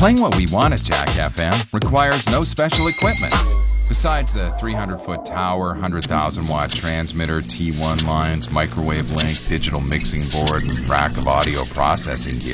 Playing what we want at Jack FM requires no special equipment. Besides the 300-foot tower, 100,000-watt transmitter, T1 lines, microwave link, digital mixing board, and rack of audio processing gear,